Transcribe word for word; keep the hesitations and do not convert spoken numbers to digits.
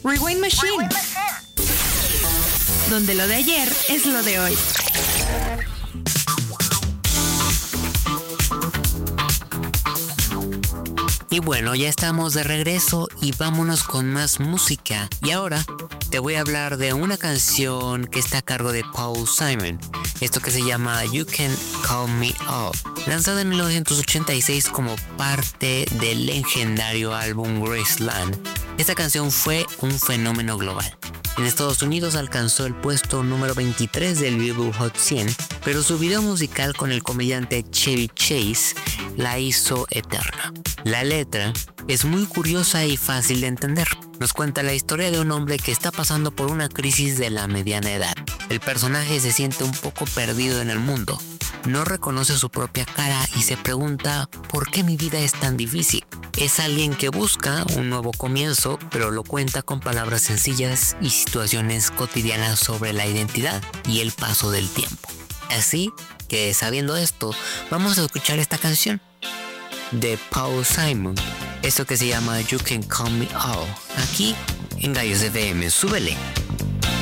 Rewind Machine, donde lo de ayer es lo de hoy. Y bueno, ya estamos de regreso y vámonos con más música. Y ahora te voy a hablar de una canción que está a cargo de Paul Simon. Esto que se llama You Can Call Me Up, lanzada en mil novecientos ochenta y seis como parte del legendario álbum Graceland. Esta canción fue un fenómeno global. En Estados Unidos alcanzó el puesto número veintitrés del Billboard Hot cien, pero su video musical con el comediante Chevy Chase la hizo eterna. La letra es muy curiosa y fácil de entender. Nos cuenta la historia de un hombre que está pasando por una crisis de la mediana edad. El personaje se siente un poco perdido en el mundo. No reconoce su propia cara y se pregunta ¿por qué mi vida es tan difícil? Es alguien que busca un nuevo comienzo, pero lo cuenta con palabras sencillas y situaciones cotidianas sobre la identidad y el paso del tiempo. Así que, sabiendo esto, vamos a escuchar esta canción de Paul Simon, esto que se llama You Can Call Me All, aquí en Gallos F M. Súbele.